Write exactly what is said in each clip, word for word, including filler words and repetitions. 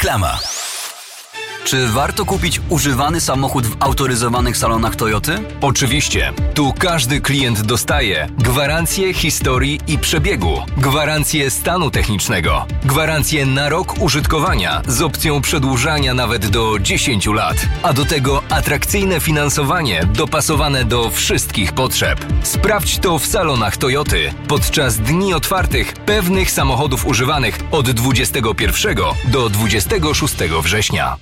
Reklama. Czy warto kupić używany samochód w autoryzowanych salonach Toyoty? Oczywiście. Tu każdy klient dostaje gwarancję historii i przebiegu, gwarancję stanu technicznego, gwarancję na rok użytkowania z opcją przedłużania nawet do dziesięciu lat, a do tego atrakcyjne finansowanie dopasowane do wszystkich potrzeb. Sprawdź to w salonach Toyoty podczas dni otwartych pewnych samochodów używanych od dwudziestego pierwszego do dwudziestego szóstego września.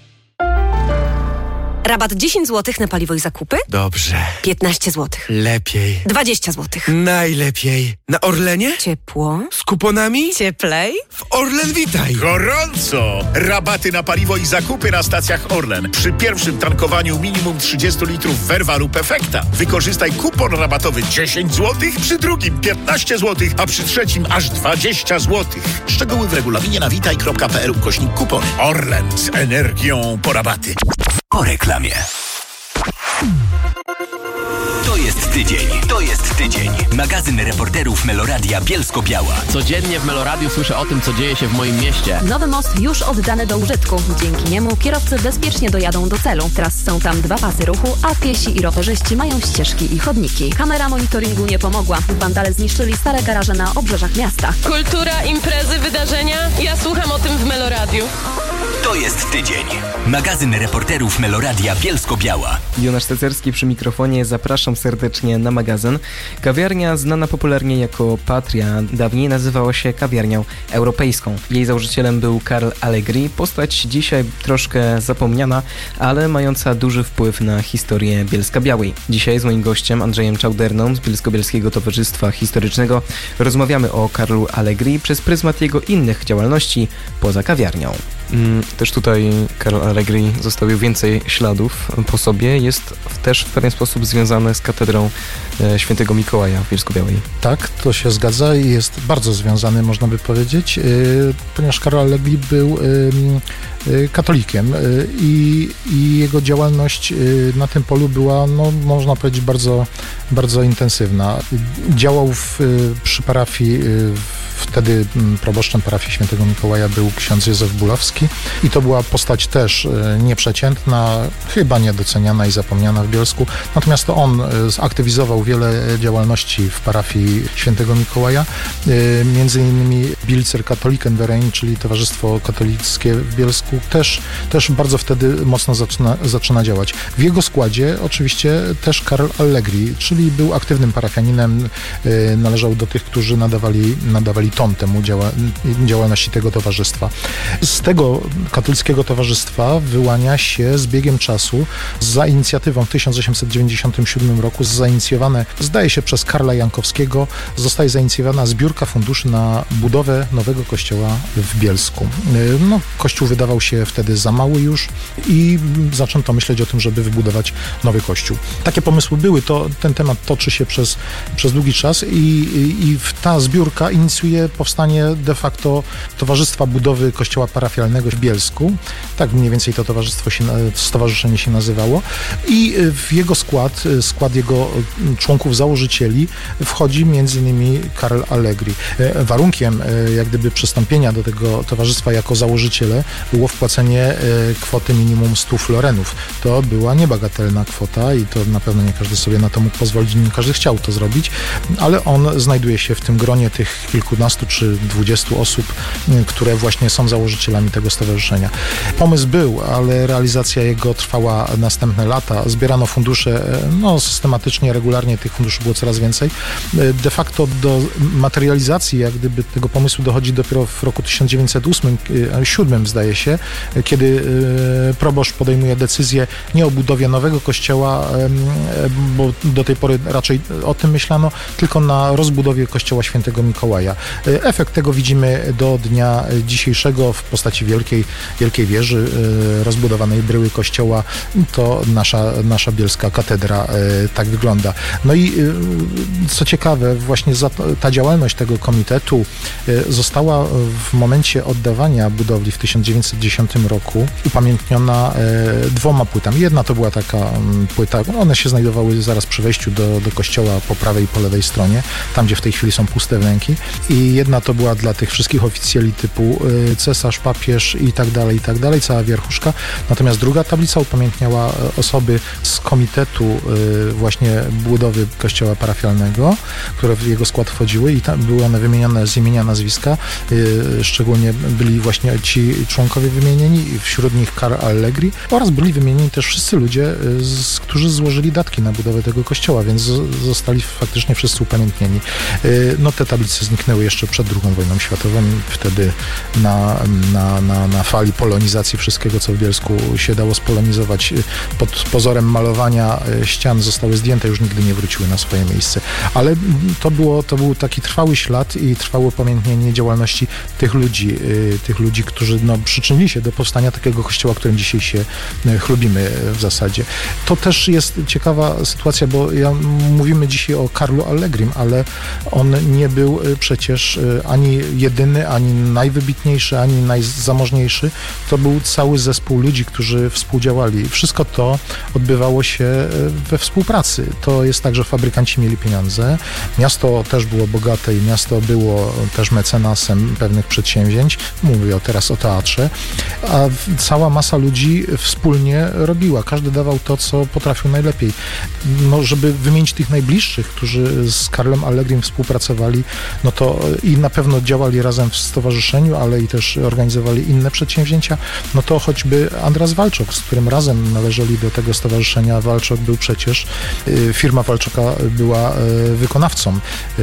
Rabat dziesięć złotych na paliwo i zakupy? Dobrze. piętnaście złotych. Lepiej. dwadzieścia złotych. Najlepiej. Na Orlenie? Ciepło. Z kuponami? Cieplej. W Orlen Witaj. Gorąco! Rabaty na paliwo i zakupy na stacjach Orlen. Przy pierwszym tankowaniu minimum trzydzieści litrów Verva lub Efekta. Wykorzystaj kupon rabatowy dziesięć złotych, przy drugim piętnaście złotych, a przy trzecim aż dwadzieścia złotych. Szczegóły w regulaminie na witaj kropka p l ukośnik kupon. Orlen z energią po rabaty. Po reklamie. To jest tydzień. To jest tydzień. Magazyn reporterów Meloradia Bielsko-Biała. Codziennie w Meloradiu słyszę o tym, co dzieje się w moim mieście. Nowy most już oddany do użytku. Dzięki niemu kierowcy bezpiecznie dojadą do celu. Teraz są tam dwa pasy ruchu, a piesi i rowerzyści mają ścieżki i chodniki. Kamera monitoringu nie pomogła. Wandale zniszczyli stare garaże na obrzeżach miasta. Kultura, imprezy, wydarzenia. Ja słucham o tym w Meloradiu. To jest tydzień. Magazyn reporterów Meloradia Bielsko-Biała. Jonasz Cecerski przy mikrofonie. Zapraszam serdecznie na magazyn. Kawiarnia znana popularnie jako Patria dawniej nazywała się Kawiarnią Europejską. Jej założycielem był Karl Allegri, postać dzisiaj troszkę zapomniana, ale mająca duży wpływ na historię Bielska-Białej. Dzisiaj z moim gościem Andrzejem Czauderną z Bielsko-Bielskiego Towarzystwa Historycznego rozmawiamy o Karlu Allegri przez pryzmat jego innych działalności poza kawiarnią. Też tutaj Karol Allegri zostawił więcej śladów po sobie. Jest też w pewien sposób związany z katedrą Świętego Mikołaja w Bielsku-Białej. Tak, to się zgadza i jest bardzo związany, można by powiedzieć, ponieważ Karol Allegri był katolikiem i, i jego działalność na tym polu była, no, można powiedzieć, bardzo, bardzo intensywna. Działał w, przy parafii, wtedy proboszczem parafii Świętego Mikołaja był ksiądz Józef Bulowski i to była postać też nieprzeciętna, chyba niedoceniana i zapomniana w Bielsku. Natomiast to on zaktywizował wiele działalności w parafii Świętego Mikołaja, między innymi Bielzer Katholiken Verein, czyli Towarzystwo Katolickie w Bielsku, też, też bardzo wtedy mocno zaczyna, zaczyna działać. W jego składzie oczywiście też Karol Allegri, czyli był aktywnym parafianinem, należał do tych, którzy nadawali, nadawali ton temu działa, działalności tego towarzystwa. Z tego katolickiego towarzystwa wyłania się z biegiem czasu, za inicjatywą w tysiąc osiemset dziewięćdziesiątym siódmym roku, zainicjowane, zdaje się przez Karla Jankowskiego, zostaje zainicjowana zbiórka funduszy na budowę nowego kościoła w Bielsku. No, kościół wydawał się wtedy za mały już i zaczęto myśleć o tym, żeby wybudować nowy kościół. Takie pomysły były, to, ten temat toczy się przez, przez długi czas i, i, i ta zbiórka inicjuje powstanie de facto Towarzystwa Budowy Kościoła Parafialnego w Bielsku. Tak mniej więcej to towarzystwo się, stowarzyszenie się nazywało i w jego skład, skład jego członków założycieli wchodzi między innymi Karl Allegri. Warunkiem jak gdyby przystąpienia do tego towarzystwa jako założyciele było wpłacenie kwoty minimum stu florenów. To była niebagatelna kwota i to na pewno nie każdy sobie na to mógł pozwolić, nie każdy chciał to zrobić, ale on znajduje się w tym gronie tych kilkunastu czy dwudziestu osób, które właśnie są założycielami tego stowarzyszenia. Pomysł był, ale realizacja jego trwała następne lata. Zbierano fundusze, no systematycznie, regularnie tych funduszy było coraz więcej. De facto do materializacji jak gdyby tego pomysłu dochodzi dopiero w roku tysiąc dziewięćset siódmym, zdaje się, kiedy proboszcz podejmuje decyzję nie o budowie nowego kościoła, bo do tej pory raczej o tym myślano, tylko na rozbudowie kościoła Świętego Mikołaja. Efekt tego widzimy do dnia dzisiejszego w postaci wielkiej, wielkiej wieży, rozbudowanej bryły kościoła. To nasza, nasza bielska katedra tak wygląda. No i co ciekawe, właśnie za ta działalność tego komitetu została w momencie oddawania budowli w tysiąc dziewięćset dziesiątym roku upamiętniona e, dwoma płytami. Jedna to była taka m, płyta, one się znajdowały zaraz przy wejściu do, do kościoła po prawej i po lewej stronie, tam gdzie w tej chwili są puste wnęki. I jedna to była dla tych wszystkich oficjeli typu e, cesarz, papież i tak dalej, i tak dalej, cała wierchuszka. Natomiast druga tablica upamiętniała osoby z komitetu e, właśnie budowy kościoła parafialnego, które w jego skład wchodziły i tam były one wymienione z imienia, nazwiska. E, szczególnie byli właśnie ci członkowie wymienieni, wśród nich Karl Allegri oraz byli wymienieni też wszyscy ludzie, z, którzy złożyli datki na budowę tego kościoła, więc z, zostali faktycznie wszyscy upamiętnieni. No te tablice zniknęły jeszcze przed drugą wojną światową, wtedy na, na, na, na fali polonizacji wszystkiego, co w Bielsku się dało spolonizować, pod pozorem malowania ścian zostały zdjęte, już nigdy nie wróciły na swoje miejsce. Ale to, było, to był taki trwały ślad i trwałe upamiętnienie działalności tych ludzi, tych ludzi, którzy no, przyczynili się do powstania takiego kościoła, którym dzisiaj się chlubimy w zasadzie. To też jest ciekawa sytuacja, bo ja, mówimy dzisiaj o Karlu Allegrim, ale on nie był przecież ani jedyny, ani najwybitniejszy, ani najzamożniejszy. To był cały zespół ludzi, którzy współdziałali. Wszystko to odbywało się we współpracy. To jest tak, że fabrykanci mieli pieniądze, miasto też było bogate i miasto było też mecenasem pewnych przedsięwzięć. Mówię teraz o teatrze, a cała masa ludzi wspólnie robiła. Każdy dawał to, co potrafił najlepiej. No, żeby wymienić tych najbliższych, którzy z Karlem Allegrim współpracowali, no to i na pewno działali razem w stowarzyszeniu, ale i też organizowali inne przedsięwzięcia, no to choćby Andras Walczok, z którym razem należeli do tego stowarzyszenia. Walczok był przecież, firma Walczoka była wykonawcą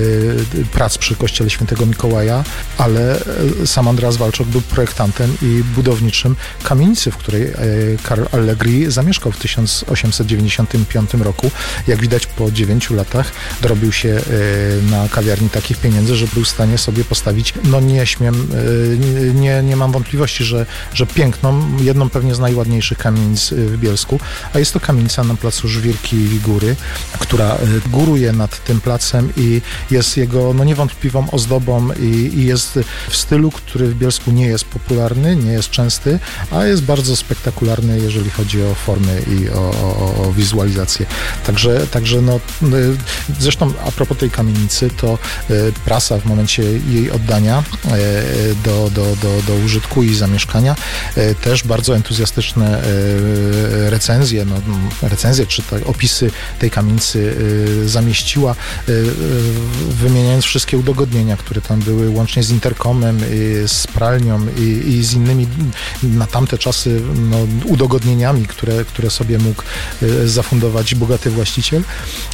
prac przy kościele Świętego Mikołaja, ale sam Andras Walczok był projektantem i budowniczym kamienicy, w której Karl Allegri zamieszkał w tysiąc osiemset dziewięćdziesiątym piątym roku. Jak widać, po dziewięciu latach dorobił się na kawiarni takich pieniędzy, że był w stanie sobie postawić, no nie śmiem, nie, nie mam wątpliwości, że, że piękną, jedną pewnie z najładniejszych kamienic w Bielsku, a jest to kamienica na placu Żwirki Góry, która góruje nad tym placem i jest jego no niewątpliwą ozdobą i, i jest w stylu, który w Bielsku nie jest popularny, nie jest częsty, a jest bardzo spektakularny, jeżeli chodzi o formy i o, o, o wizualizację. Także, także no, zresztą a propos tej kamienicy, to prasa w momencie jej oddania do, do, do, do użytku i zamieszkania też bardzo entuzjastyczne recenzje, no, recenzje czy te opisy tej kamienicy zamieściła, wymieniając wszystkie udogodnienia, które tam były, łącznie z interkomem, z pralnią i, i z innymi na tamte czasy no, udogodnieniami, które, które sobie mógł zafundować bogaty właściciel.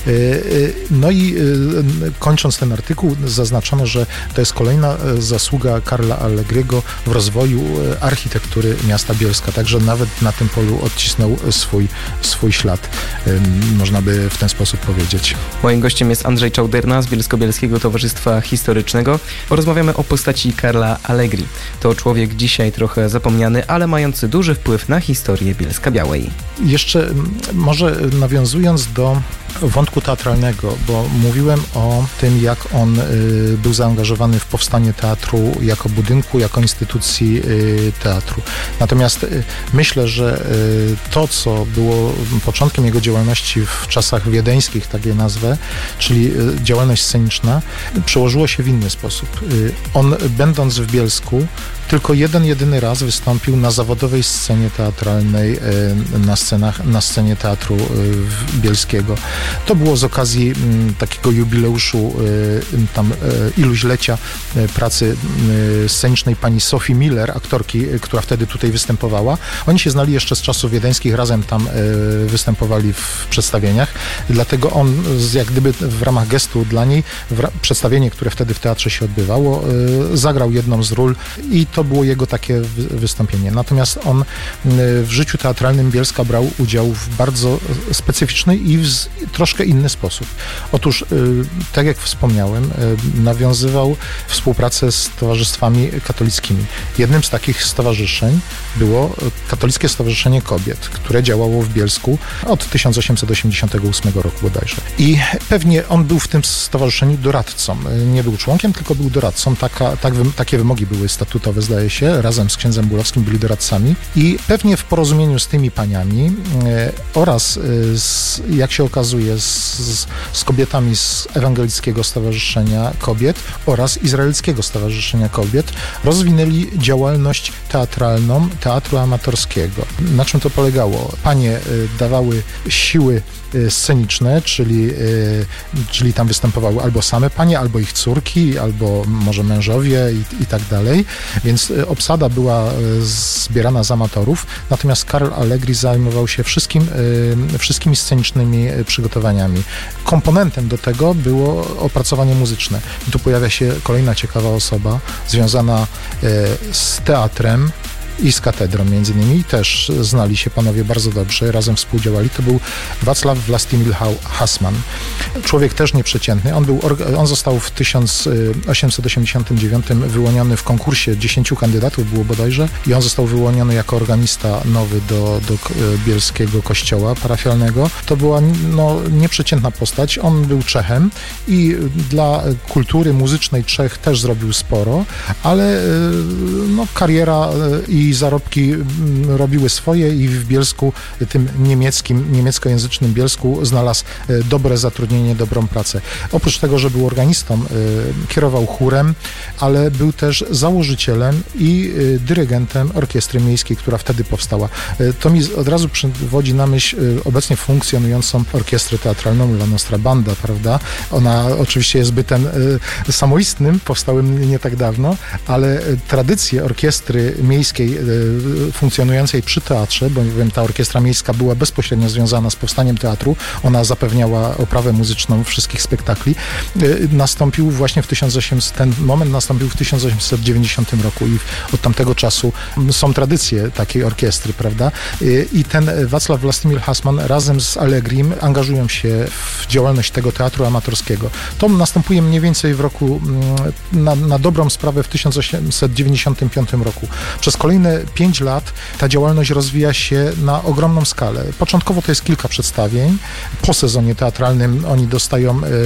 No i kończąc ten artykuł, zaznaczono, że to jest kolejna zasługa Karla Allegriego w rozwoju architektury miasta Bielska. Także nawet na tym polu odcisnął swój, swój ślad, można by w ten sposób powiedzieć. Moim gościem jest Andrzej Czałderna z Bielsko-Bielskiego Towarzystwa Historycznego. Porozmawiamy o postaci Karla Allegri. To człowiek dzisiaj trochę zapomniany, ale mający duży wpływ na historię Bielska-Białej. Jeszcze może nawiązując do wątku teatralnego, bo mówiłem o tym, jak on y, był zaangażowany w powstanie teatru jako budynku, jako instytucji y, teatru. Natomiast y, myślę, że y, to, co było początkiem jego działalności w czasach wiedeńskich, tak je nazwę, czyli y, działalność sceniczna, przełożyło się w inny sposób. Y, on, będąc w Bielsku, tylko jeden, jedyny raz wystąpił na zawodowej scenie teatralnej, na scenach, na scenie teatru bielskiego. To było z okazji takiego jubileuszu tam iluślecia pracy scenicznej pani Sophie Miller, aktorki, która wtedy tutaj występowała. Oni się znali jeszcze z czasów wiedeńskich, razem tam występowali w przedstawieniach. Dlatego on jak gdyby w ramach gestu dla niej, przedstawienie, które wtedy w teatrze się odbywało, zagrał jedną z ról i to było jego takie wystąpienie. Natomiast on w życiu teatralnym Bielska brał udział w bardzo specyficzny i w troszkę inny sposób. Otóż, tak jak wspomniałem, nawiązywał współpracę z towarzystwami katolickimi. Jednym z takich stowarzyszeń było Katolickie Stowarzyszenie Kobiet, które działało w Bielsku od tysiąc osiemset osiemdziesiątego ósmego roku bodajże. I pewnie on był w tym stowarzyszeniu doradcą. Nie był członkiem, tylko był doradcą. Taka, tak, takie wymogi były statutowe zdaje się, razem z księdzem Bólowskim byli doradcami i pewnie w porozumieniu z tymi paniami e, oraz, e, z, jak się okazuje, z, z kobietami z Ewangelickiego Stowarzyszenia Kobiet oraz Izraelskiego Stowarzyszenia Kobiet rozwinęli działalność teatralną teatru amatorskiego. Na czym to polegało? Panie e, dawały siły sceniczne, czyli, czyli tam występowały albo same panie, albo ich córki, albo może mężowie i, i tak dalej, więc obsada była zbierana z amatorów, natomiast Karl Allegri zajmował się wszystkim, wszystkimi scenicznymi przygotowaniami. Komponentem do tego było opracowanie muzyczne. I tu pojawia się kolejna ciekawa osoba związana z teatrem i z katedrą między innymi. Też znali się panowie bardzo dobrze, razem współdziałali. To był Wacław Vlastimil Hassman. Człowiek też nieprzeciętny. On, był, on został w tysiąc osiemset osiemdziesiątym dziewiątym wyłoniony w konkursie, dziesięciu kandydatów było bodajże i on został wyłoniony jako organista nowy do, do bielskiego kościoła parafialnego. To była no, nieprzeciętna postać. On był Czechem i dla kultury muzycznej Czech też zrobił sporo, ale no, kariera i i zarobki robiły swoje i w Bielsku, tym niemieckim, niemieckojęzycznym Bielsku znalazł dobre zatrudnienie, dobrą pracę. Oprócz tego, że był organistą, kierował chórem, ale był też założycielem i dyrygentem orkiestry miejskiej, która wtedy powstała. To mi od razu przywodzi na myśl obecnie funkcjonującą orkiestrę teatralną La Nostra Banda, prawda? Ona oczywiście jest bytem samoistnym, powstałym nie tak dawno, ale tradycje orkiestry miejskiej funkcjonującej przy teatrze, bowiem ta orkiestra miejska była bezpośrednio związana z powstaniem teatru, ona zapewniała oprawę muzyczną wszystkich spektakli, nastąpił właśnie w tysiąc osiemset, ten moment nastąpił w tysiąc osiemset dziewięćdziesiątym roku i od tamtego czasu są tradycje takiej orkiestry, prawda? I ten Wacław Vlastimil Hassman razem z Allegrim angażują się w działalność tego teatru amatorskiego. To następuje mniej więcej w roku, na, na dobrą sprawę w tysiąc osiemset dziewięćdziesiątym piątym roku. Przez kolejne pięć lat ta działalność rozwija się na ogromną skalę. Początkowo to jest kilka przedstawień. Po sezonie teatralnym oni dostają y,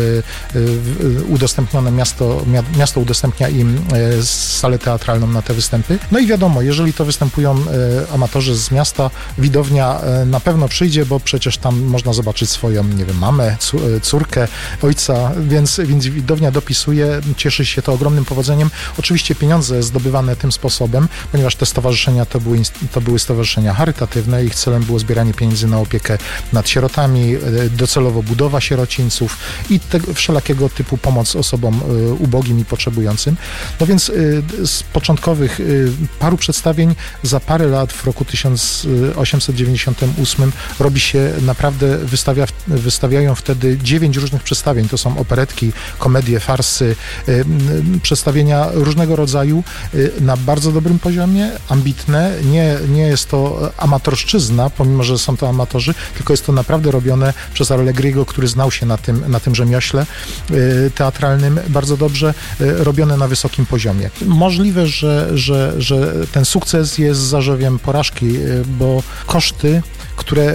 y, udostępnione miasto, miasto udostępnia im y, salę teatralną na te występy. No i wiadomo, jeżeli to występują y, amatorzy z miasta, widownia y, na pewno przyjdzie, bo przecież tam można zobaczyć swoją, nie wiem, mamę, córkę, ojca, więc, więc widownia dopisuje, cieszy się to ogromnym powodzeniem. Oczywiście pieniądze zdobywane tym sposobem, ponieważ te stowarzyszenia to były, to były stowarzyszenia charytatywne, ich celem było zbieranie pieniędzy na opiekę nad sierotami, docelowo budowa sierocińców i te, wszelakiego typu pomoc osobom ubogim i potrzebującym. No więc z początkowych paru przedstawień za parę lat w roku tysiąc osiemset dziewięćdziesiątym ósmym robi się naprawdę, wystawia, wystawiają wtedy dziewięć różnych przedstawień. To są operetki, komedie, farsy, przedstawienia różnego rodzaju na bardzo dobrym poziomie, ambitne. Nie, nie jest to amatorszczyzna, pomimo że są to amatorzy, tylko jest to naprawdę robione przez Allegriego, który znał się na tym, na tym rzemiośle teatralnym bardzo dobrze, robione na wysokim poziomie. Możliwe, że, że, że ten sukces jest zarzewiem porażki, bo koszty, które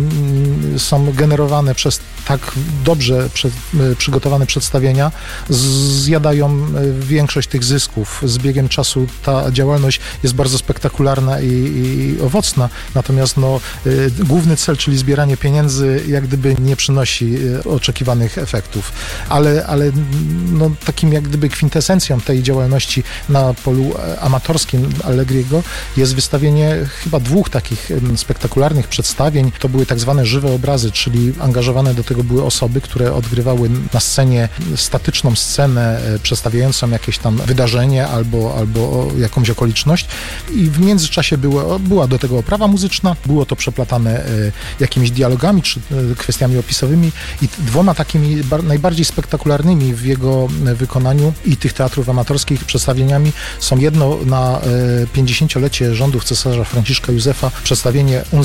są generowane przez tak dobrze przed, przygotowane przedstawienia, zjadają większość tych zysków. Z biegiem czasu ta działalność jest bardzo spektakularna i, i owocna, natomiast no, główny cel, czyli zbieranie pieniędzy, jak gdyby nie przynosi oczekiwanych efektów. Ale, ale no, takim jak gdyby kwintesencją tej działalności na polu amatorskim Allegriego jest wystawienie chyba dwóch takich spektakularnych przedstawień. To były tak zwane żywe obrazy, czyli angażowane do tego były osoby, które odgrywały na scenie statyczną scenę przedstawiającą jakieś tam wydarzenie albo, albo jakąś okoliczność i w międzyczasie było, była do tego oprawa muzyczna, było to przeplatane jakimiś dialogami czy kwestiami opisowymi i dwoma takimi najbardziej spektakularnymi w jego wykonaniu i tych teatrów amatorskich przedstawieniami są jedno na pięćdziesięciolecie rządów cesarza Franciszka Józefa przedstawienie Unser Kaiser,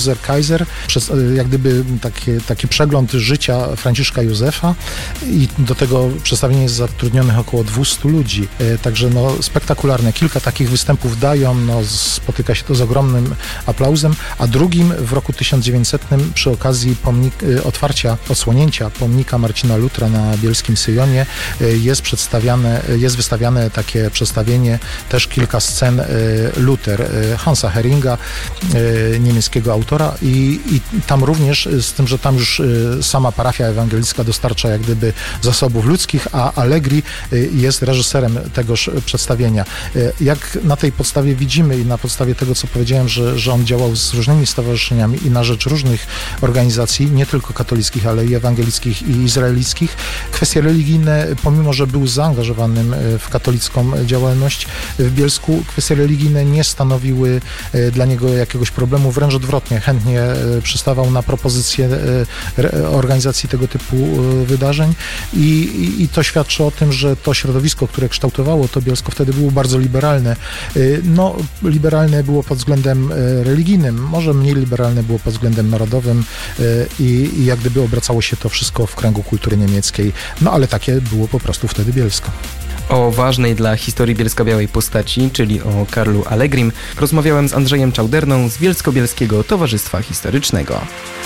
Kaiser, przez jak gdyby taki, taki przegląd życia Franciszka Józefa i do tego przedstawienia jest zatrudnionych około dwieście ludzi. Także no, spektakularne. Kilka takich występów dają, no, spotyka się to z ogromnym aplauzem, a drugim w roku tysiąc dziewięćsetnym przy okazji pomnik, otwarcia, odsłonięcia pomnika Marcina Lutra na Bielskim Syjonie jest przedstawiane, jest wystawiane takie przedstawienie, też kilka scen Luther, Hansa Heringa, niemieckiego autora i, i tam również, z tym, że tam już sama parafia ewangelicka dostarcza jak gdyby zasobów ludzkich, a Allegri jest reżyserem tegoż przedstawienia. Jak na tej podstawie widzimy i na podstawie tego, co powiedziałem, że, że on działał z różnymi stowarzyszeniami i na rzecz różnych organizacji, nie tylko katolickich, ale i ewangelickich i izraelickich, kwestie religijne, pomimo że był zaangażowanym w katolicką działalność w Bielsku, kwestie religijne nie stanowiły dla niego jakiegoś problemu, wręcz odwrotnie, chętnie przystawał na propozycje organizacji tego typu wydarzeń i, i, i to świadczy o tym, że to środowisko, które kształtowało to Bielsko, wtedy było bardzo liberalne. No, liberalne było pod względem religijnym, może mniej liberalne było pod względem narodowym i, i jak gdyby obracało się to wszystko w kręgu kultury niemieckiej, no ale takie było po prostu wtedy Bielsko. O ważnej dla historii Bielska-Białej postaci, czyli o Karlu Allegrim, rozmawiałem z Andrzejem Czauderną z Bielsko-Bielskiego Towarzystwa Historycznego.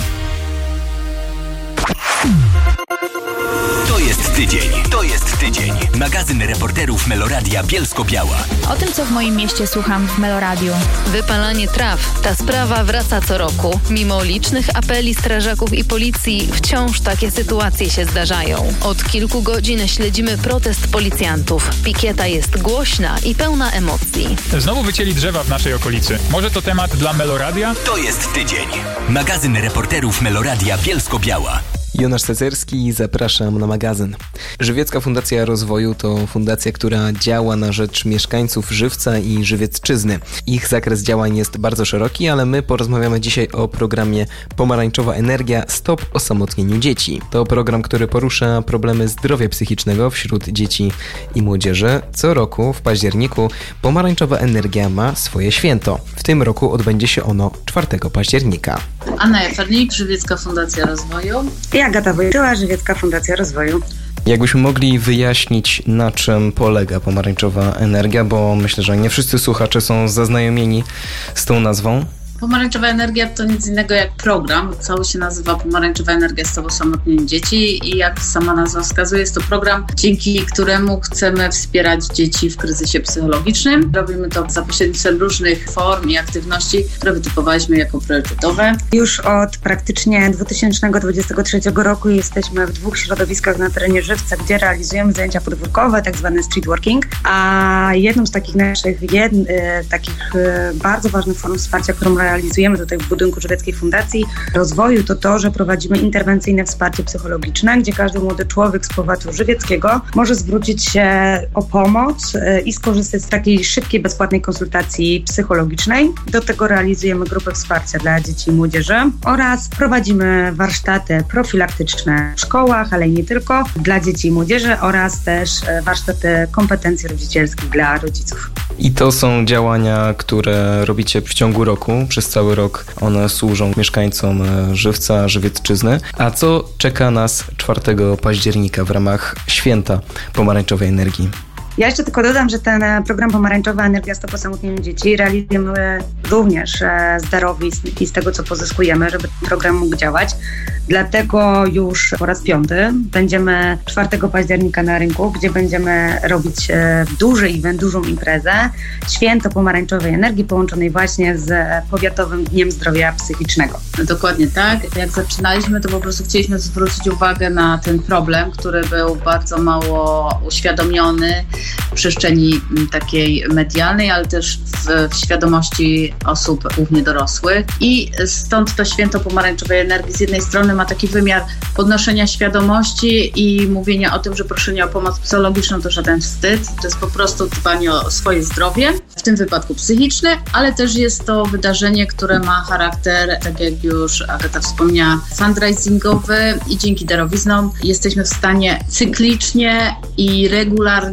To jest tydzień, to jest tydzień. Magazyn reporterów Meloradia Bielsko-Biała. O tym, co w moim mieście słucham w Meloradiu. Wypalanie traw. Ta sprawa wraca co roku. Mimo licznych apeli strażaków i policji, wciąż takie sytuacje się zdarzają. Od kilku godzin śledzimy protest policjantów. Pikieta jest głośna i pełna emocji. Znowu wycięli drzewa w naszej okolicy. Może to temat dla Meloradia? To jest tydzień. Magazyn reporterów Meloradia Bielsko-Biała. Jonasz Cecerski, zapraszam na magazyn. Żywiecka Fundacja Rozwoju to fundacja, która działa na rzecz mieszkańców Żywca i Żywiecczyzny. Ich zakres działań jest bardzo szeroki, ale my porozmawiamy dzisiaj o programie Pomarańczowa Energia Stop Osamotnieniu Dzieci. To program, który porusza problemy zdrowia psychicznego wśród dzieci i młodzieży. Co roku w październiku Pomarańczowa Energia ma swoje święto. W tym roku odbędzie się ono czwartego października. Anna Jafernik, Żywiecka Fundacja Rozwoju. I Agata Wojtyła, Żywiecka Fundacja Rozwoju. Jakbyśmy mogli wyjaśnić, na czym polega Pomarańczowa Energia, bo myślę, że nie wszyscy słuchacze są zaznajomieni z tą nazwą. Pomarańczowa Energia to nic innego jak program. Cały się nazywa Pomarańczowa Energia Stop Osamotnieniu Dzieci i jak sama nazwa wskazuje, jest to program, dzięki któremu chcemy wspierać dzieci w kryzysie psychologicznym. Robimy to za pośrednictwem różnych form i aktywności, które wytypowaliśmy jako priorytetowe. Już od praktycznie dwa tysiące dwudziestego trzeciego roku jesteśmy w dwóch środowiskach na terenie Żywca, gdzie realizujemy zajęcia podwórkowe, tak zwany street working, a jedną z takich naszych jed, takich bardzo ważnych form wsparcia, którą realizujemy tutaj w budynku Żywieckiej Fundacji Rozwoju, to to, że prowadzimy interwencyjne wsparcie psychologiczne, gdzie każdy młody człowiek z powiatu żywieckiego może zwrócić się o pomoc i skorzystać z takiej szybkiej, bezpłatnej konsultacji psychologicznej. Do tego realizujemy grupy wsparcia dla dzieci i młodzieży oraz prowadzimy warsztaty profilaktyczne w szkołach, ale i nie tylko, dla dzieci i młodzieży oraz też warsztaty kompetencji rodzicielskich dla rodziców. I to są działania, które robicie w ciągu roku. Przez cały rok one służą mieszkańcom Żywca, Żywiecczyzny. A co czeka nas czwartego października w ramach Święta Pomarańczowej Energii? Ja jeszcze tylko dodam, że ten program Pomarańczowa Energia Stop Osamotnieniu Dzieci realizujemy również z darowizn i z tego, co pozyskujemy, żeby ten program mógł działać. Dlatego już po raz piąty będziemy czwartego października na rynku, gdzie będziemy robić duży event, dużą imprezę, Święto Pomarańczowej Energii, połączonej właśnie z Powiatowym Dniem Zdrowia Psychicznego. Dokładnie tak. Jak zaczynaliśmy, to po prostu chcieliśmy zwrócić uwagę na ten problem, który był bardzo mało uświadomiony w przestrzeni takiej medialnej, ale też w, w świadomości osób, głównie dorosłych. I stąd to Święto Pomarańczowej Energii z jednej strony ma taki wymiar podnoszenia świadomości i mówienia o tym, że proszenie o pomoc psychologiczną to żaden wstyd. To jest po prostu dbanie o swoje zdrowie, w tym wypadku psychiczne, ale też jest to wydarzenie, które ma charakter, tak jak już Agata wspomniała, fundraisingowy i dzięki darowiznom jesteśmy w stanie cyklicznie i regularnie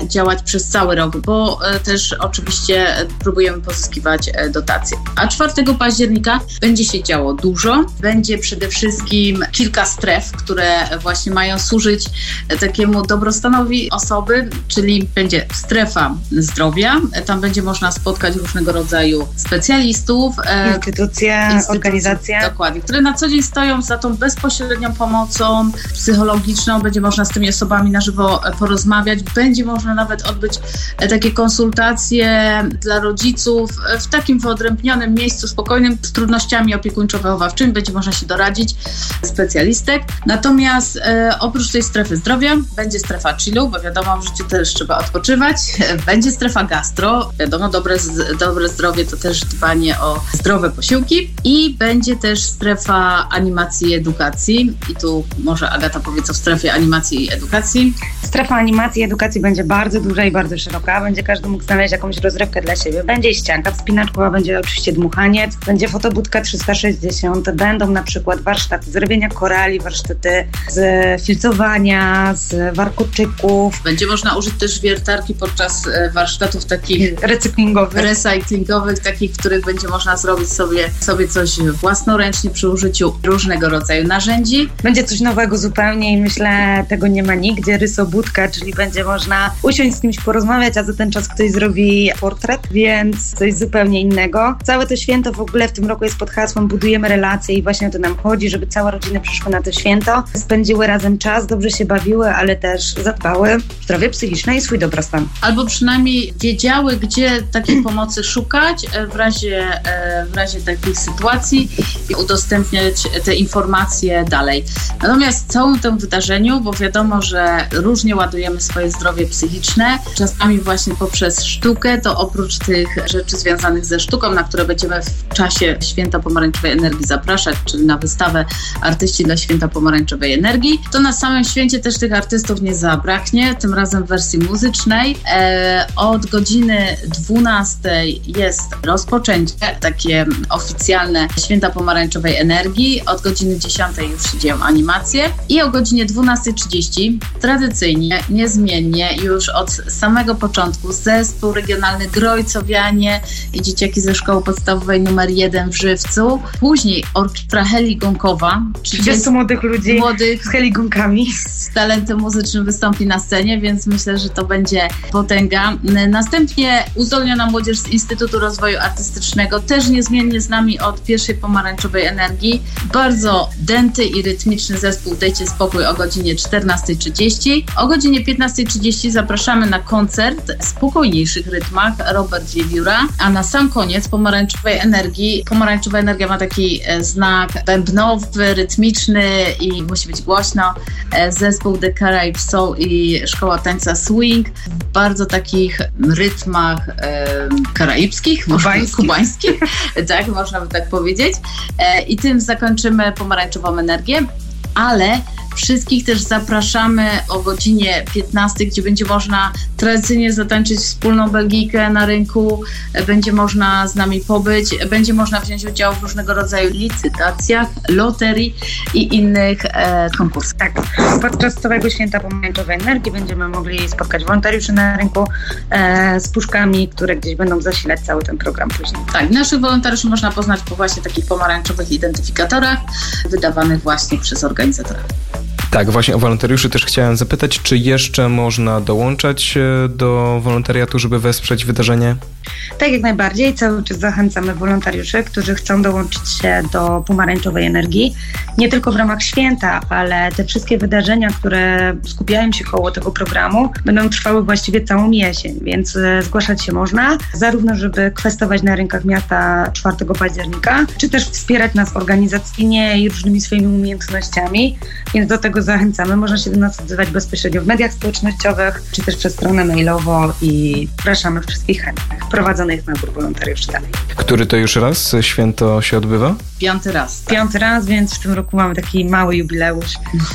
działać przez cały rok, bo też oczywiście próbujemy pozyskiwać dotacje. A czwartego października będzie się działo dużo. Będzie przede wszystkim kilka stref, które właśnie mają służyć takiemu dobrostanowi osoby, czyli będzie strefa zdrowia. Tam będzie można spotkać różnego rodzaju specjalistów, instytucje, instytucje organizacje. Dokładnie, które na co dzień stoją za tą bezpośrednią pomocą psychologiczną. Będzie można z tymi osobami na żywo porozmawiać. Będzie można nawet odbyć takie konsultacje dla rodziców w takim wyodrębnionym miejscu spokojnym z trudnościami opiekuńczo-wychowawczymi. Będzie można się doradzić specjalistek. Natomiast e, oprócz tej strefy zdrowia będzie strefa chillu, bo wiadomo, w życiu też trzeba odpoczywać. Będzie strefa gastro. Wiadomo, dobre, dobre zdrowie to też dbanie o zdrowe posiłki. I będzie też strefa animacji i edukacji. I tu może Agata powie, co w strefie animacji i edukacji. Strefa animacji i edukacji będzie bardzo duża i bardzo szeroka. Będzie każdy mógł znaleźć jakąś rozrywkę dla siebie. Będzie ścianka wspinaczkowa, będzie oczywiście dmuchaniec, będzie fotobudka trzysta sześćdziesiąt, będą na przykład warsztaty z robienia korali, warsztaty z filcowania, z warkoczyków. Będzie można użyć też wiertarki podczas warsztatów takich recyklingowych, recyklingowych takich, w których będzie można zrobić sobie, sobie coś własnoręcznie przy użyciu różnego rodzaju narzędzi. Będzie coś nowego zupełnie i myślę, tego nie ma nigdzie, rysobudka, czyli będzie można usiąść z kimś porozmawiać, a za ten czas ktoś zrobi portret, więc coś zupełnie innego. Całe to święto w ogóle w tym roku jest pod hasłem budujemy relacje i właśnie o to nam chodzi, żeby całe rodziny przyszły na to święto, spędziły razem czas, dobrze się bawiły, ale też zadbały zdrowie psychiczne i swój dobrostan. Albo przynajmniej wiedziały, gdzie takiej pomocy szukać w razie, w razie takich sytuacji i udostępniać te informacje dalej. Natomiast całym tym wydarzeniu, bo wiadomo, że różnie ładujemy swoje zdrowie psychiczne, czasami właśnie poprzez sztukę, to oprócz tych rzeczy związanych ze sztuką, na które będziemy w czasie Święta Pomarańczowej Energii zapraszać, czyli na wystawę Artyści dla Święta Pomarańczowej Energii, to na samym święcie też tych artystów nie zabraknie, tym razem w wersji muzycznej. E, od godziny dwunastej jest rozpoczęcie, takie oficjalne Święta Pomarańczowej Energii, od godziny dziesiątej już się dzieją animacje i o godzinie dwunastej trzydzieści tradycyjnie, niezmiennie już od samego początku zespół regionalny Grojcowianie i dzieciaki ze szkoły podstawowej numer jeden w Żywcu. Później orkiestra heligonkowa. trzydziestu młodych ludzi młodych z heligonkami. Z talentem muzycznym wystąpi na scenie, więc myślę, że to będzie potęga. Następnie uzdolniona młodzież z Instytutu Rozwoju Artystycznego, też niezmiennie z nami od pierwszej Pomarańczowej Energii. Bardzo dęty i rytmiczny zespół Dejcie Spokój o godzinie czternastej trzydzieści. O godzinie piętnastej trzydzieści zapraszamy na koncert w spokojniejszych rytmach Robert Wiewióra, a na sam koniec Pomarańczowej Energii. Pomarańczowa Energia ma taki znak bębnowy, rytmiczny i musi być głośno. Zespół The Caribbean Soul i Szkoła Tańca Swing w bardzo takich rytmach e, karaibskich, kubańskich, kubańskich tak, można by tak powiedzieć. E, I tym zakończymy Pomarańczową Energię, ale wszystkich też zapraszamy o godzinie piętnastej, gdzie będzie można tradycyjnie zatańczyć wspólną belgijkę na rynku, będzie można z nami pobyć, będzie można wziąć udział w różnego rodzaju licytacjach, loterii i innych e, konkursach. Tak, podczas całego Święta Pomarańczowej Energii będziemy mogli spotkać wolontariuszy na rynku e, z puszkami, które gdzieś będą zasilać cały ten program później. Tak, naszych wolontariuszy można poznać po właśnie takich pomarańczowych identyfikatorach wydawanych właśnie przez organizatora. Tak, właśnie o wolontariuszy też chciałem zapytać, czy jeszcze można dołączać do wolontariatu, żeby wesprzeć wydarzenie? Tak, jak najbardziej. Cały czas zachęcamy wolontariuszy, którzy chcą dołączyć się do Pomarańczowej Energii. Nie tylko w ramach święta, ale te wszystkie wydarzenia, które skupiają się koło tego programu, będą trwały właściwie całą jesień, więc zgłaszać się można, zarówno żeby kwestować na rynkach miasta czwartego października, czy też wspierać nas organizacyjnie i różnymi swoimi umiejętnościami, więc do tego zachęcamy. Można się do nas odzywać bezpośrednio w mediach społecznościowych, czy też przez stronę mailową i zapraszamy wszystkich chętnych. Prowadzony jest nabór wolontariuszy dalej. Który to już raz święto się odbywa? Piąty raz. Tak. Piąty raz, więc w tym roku mamy taki mały jubileusz.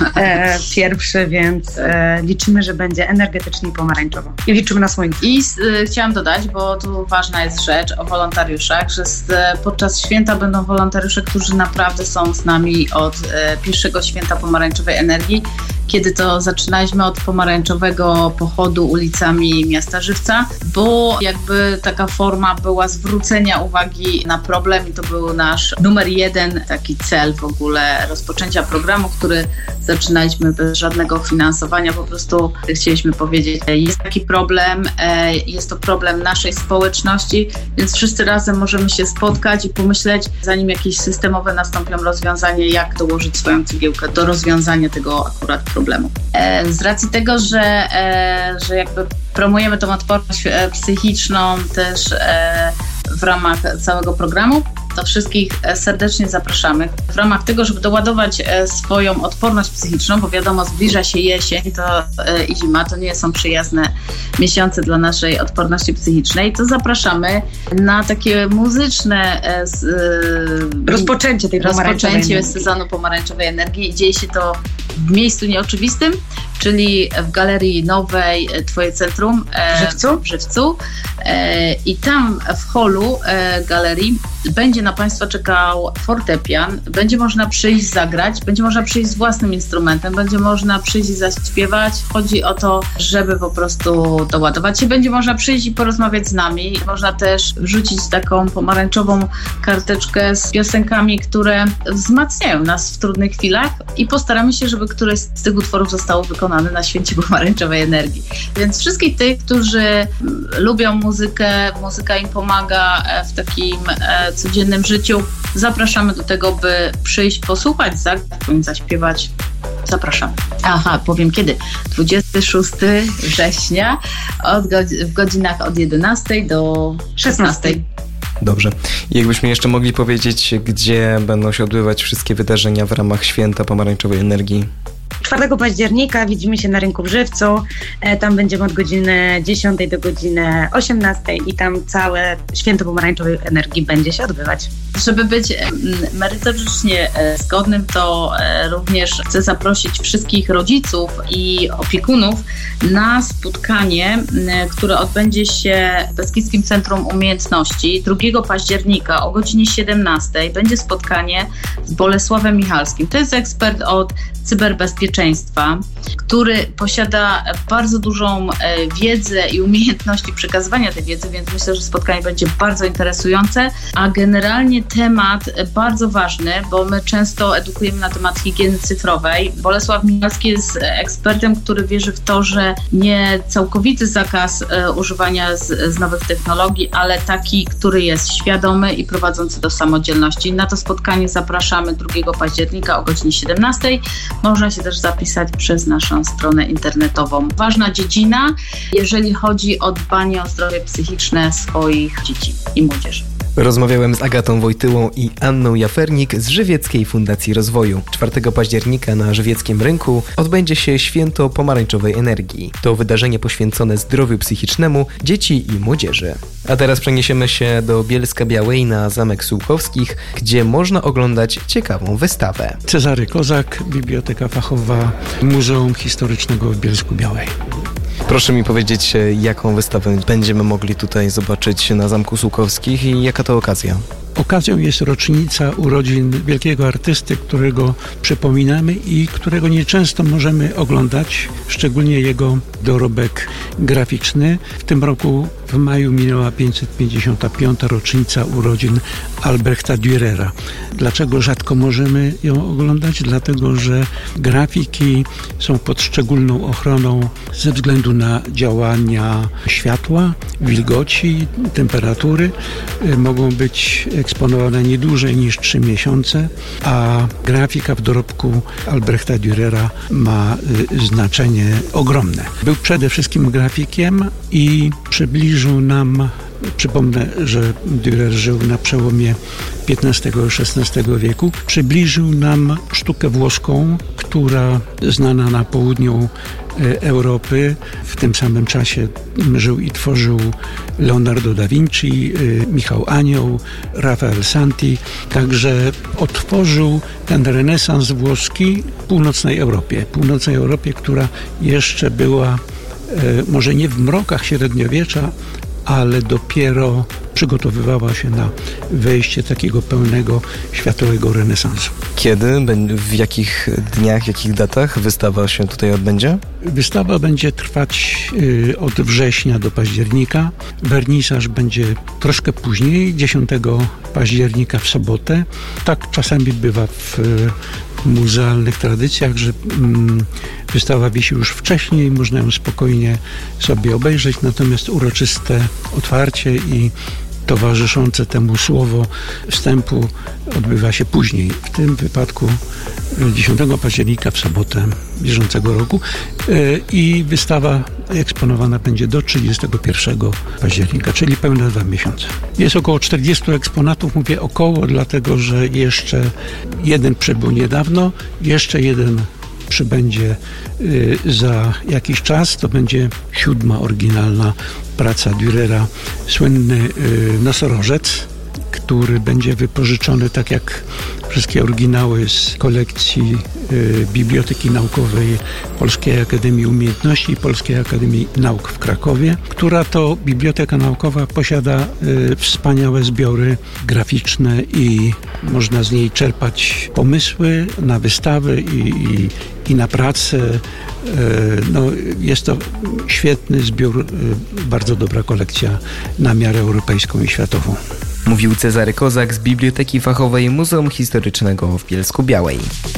E, pierwszy, więc e, liczymy, że będzie energetycznie i pomarańczowo. I liczymy na słońce. I e, chciałam dodać, bo tu ważna jest rzecz o wolontariuszach, że z, e, podczas święta będą wolontariusze, którzy naprawdę są z nami od e, pierwszego Święta Pomarańczowej Energii kiedy to zaczynaliśmy od pomarańczowego pochodu ulicami miasta Żywca, bo jakby taka forma była zwrócenia uwagi na problem i to był nasz numer jeden taki cel w ogóle rozpoczęcia programu, który zaczynaliśmy bez żadnego finansowania. Po prostu chcieliśmy powiedzieć, jest taki problem, jest to problem naszej społeczności, więc wszyscy razem możemy się spotkać i pomyśleć, zanim jakieś systemowe nastąpią rozwiązanie, jak dołożyć swoją cegiełkę do rozwiązania tego akurat problemu. Z racji tego, że, że jakby promujemy tą odporność psychiczną też w ramach całego programu, to wszystkich serdecznie zapraszamy. W ramach tego, żeby doładować swoją odporność psychiczną, bo wiadomo, zbliża się jesień to, i zima, to nie są przyjazne miesiące dla naszej odporności psychicznej, to zapraszamy na takie muzyczne rozpoczęcie tej rozpoczęcie sezonu pomarańczowej energii. Dzieje się to w miejscu nieoczywistym, czyli w Galerii Nowej Twoje Centrum w Żywcu. W Żywcu. I tam w holu galerii będzie na Państwa czekał fortepian, będzie można przyjść zagrać, będzie można przyjść z własnym instrumentem, będzie można przyjść i zaśpiewać. Chodzi o to, żeby po prostu doładować się. Będzie można przyjść i porozmawiać z nami. Można też wrzucić taką pomarańczową karteczkę z piosenkami, które wzmacniają nas w trudnych chwilach i postaramy się, żeby któreś z tych utworów zostało wykonane na Święcie Pomarańczowej Energii. Więc wszystkich tych, którzy lubią muzykę, muzyka im pomaga w takim codziennym życiu, zapraszamy do tego, by przyjść, posłuchać, zagrać, zaśpiewać. Zapraszamy. Aha, powiem kiedy. dwudziestego szóstego września od godz- w godzinach od jedenastej do szesnastej. Dobrze. I jakbyśmy jeszcze mogli powiedzieć, gdzie będą się odbywać wszystkie wydarzenia w ramach Święta Pomarańczowej Energii? czwartego października widzimy się na rynku w Żywcu. Tam będziemy od godziny dziesiątej do godziny osiemnastej i tam całe Święto Pomarańczowej Energii będzie się odbywać. Żeby być merytorycznie zgodnym, to również chcę zaprosić wszystkich rodziców i opiekunów na spotkanie, które odbędzie się w Beskidzkim Centrum Umiejętności drugiego października o godzinie siedemnastej. Będzie spotkanie z Bolesławem Michalskim. To jest ekspert od cyberbezpieczeństwa, który posiada bardzo dużą wiedzę i umiejętności przekazywania tej wiedzy, więc myślę, że spotkanie będzie bardzo interesujące, a generalnie temat bardzo ważny, bo my często edukujemy na temat higieny cyfrowej. Bolesław Michalski jest ekspertem, który wierzy w to, że nie całkowity zakaz używania z, z nowych technologii, ale taki, który jest świadomy i prowadzący do samodzielności. Na to spotkanie zapraszamy drugiego października o godzinie siedemnastej. Można się też zapisać przez naszą stronę internetową. Ważna dziedzina, jeżeli chodzi o dbanie o zdrowie psychiczne swoich dzieci i młodzieży. Rozmawiałem z Agatą Wojtyłą i Anną Jafernik z Żywieckiej Fundacji Rozwoju. czwartego października na Żywieckim Rynku odbędzie się Święto Pomarańczowej Energii. To wydarzenie poświęcone zdrowiu psychicznemu dzieci i młodzieży. A teraz przeniesiemy się do Bielska-Białej na Zamek Sułkowskich, gdzie można oglądać ciekawą wystawę. Cezary Kozak, Biblioteka Fachowa Muzeum Historycznego w Bielsku-Białej. Proszę mi powiedzieć, jaką wystawę będziemy mogli tutaj zobaczyć na Zamku Sułkowskich i jaka to okazja? Okazją jest rocznica urodzin wielkiego artysty, którego przypominamy i którego nieczęsto możemy oglądać, szczególnie jego dorobek graficzny. W tym roku w maju minęła pięćset pięćdziesiąta piąta rocznica urodzin Albrechta Dürera. Dlaczego rzadko możemy ją oglądać? Dlatego, że grafiki są pod szczególną ochroną ze względu na działania światła, wilgoci, temperatury. Mogą być eksponowane nie dłużej niż trzy miesiące, a grafika w dorobku Albrechta Dürera ma y, znaczenie ogromne. Był przede wszystkim grafikiem i przybliżył nam, przypomnę, że Dürer żył na przełomie piętnastego i szesnastego wieku, przybliżył nam sztukę włoską, która znana na południu Europy. W tym samym czasie żył i tworzył Leonardo da Vinci, Michał Anioł, Rafael Santi. Także otworzył ten renesans włoski w północnej Europie. Północnej Europie, która jeszcze była może nie w mrokach średniowiecza, ale dopiero przygotowywała się na wejście takiego pełnego światowego renesansu. Kiedy, w jakich dniach, w jakich datach wystawa się tutaj odbędzie? Wystawa będzie trwać y, od września do października. Wernisaż będzie troszkę później, dziesiątego października w sobotę. Tak czasami bywa w y, muzealnych tradycjach, że mm, wystawa wisi już wcześniej, można ją spokojnie sobie obejrzeć, natomiast uroczyste otwarcie i towarzyszące temu słowo wstępu odbywa się później. W tym wypadku dziesiątego października w sobotę bieżącego roku i wystawa eksponowana będzie do trzydziestego pierwszego października, czyli pełne dwa miesiące. Jest około czterdziestu eksponatów, mówię około, dlatego że jeszcze jeden przybył niedawno, jeszcze jeden przybędzie y, za jakiś czas. To będzie siódma oryginalna praca Dürera, słynny y, nosorożec, który będzie wypożyczony, tak jak wszystkie oryginały, z kolekcji y, Biblioteki Naukowej Polskiej Akademii Umiejętności i Polskiej Akademii Nauk w Krakowie, która to Biblioteka Naukowa posiada y, wspaniałe zbiory graficzne i można z niej czerpać pomysły na wystawy i, i, i na pracę. Y, no, jest to świetny zbiór, y, bardzo dobra kolekcja na miarę europejską i światową. Mówił Cezary Kozak z Biblioteki Fachowej Muzeum Historycznego w Bielsku-Białej.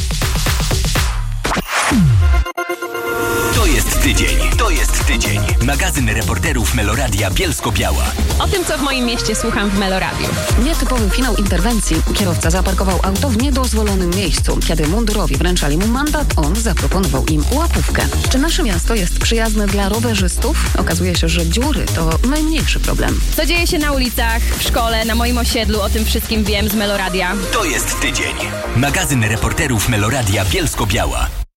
To jest tydzień, to jest tydzień. Magazyn reporterów Meloradia Bielsko-Biała. O tym, co w moim mieście słucham w Meloradiu. Nietypowy finał interwencji. Kierowca zaparkował auto w niedozwolonym miejscu. Kiedy mundurowi wręczali mu mandat, on zaproponował im łapówkę. Czy nasze miasto jest przyjazne dla rowerzystów? Okazuje się, że dziury to najmniejszy problem. Co dzieje się na ulicach, w szkole, na moim osiedlu, o tym wszystkim wiem z Meloradia. To jest tydzień. Magazyn reporterów Meloradia Bielsko-Biała.